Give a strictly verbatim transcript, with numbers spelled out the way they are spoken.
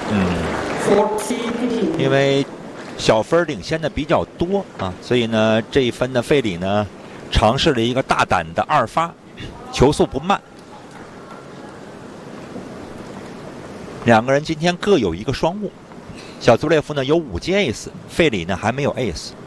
嗯，因为小分领先的比较多啊，所以呢，这一分的费里呢，尝试了一个大胆的二发，球速不慢。两个人今天各有一个双误，小祖列夫呢有五记 ace， 费里呢还没有 ace。